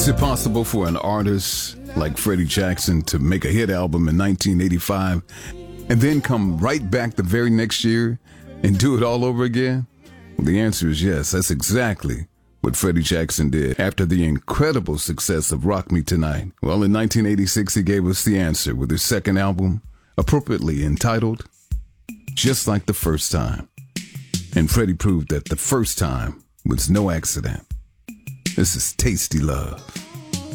Is it possible for an artist like Freddie Jackson to make a hit album in 1985 and then come right back the very next year and do it all over again? Well, the answer is yes. That's exactly what Freddie Jackson did after the incredible success of Rock Me Tonight. Well, in 1986, he gave us the answer with his second album, appropriately entitled Just Like the First Time. And Freddie proved that the first time was no accident. This is Tasty Love.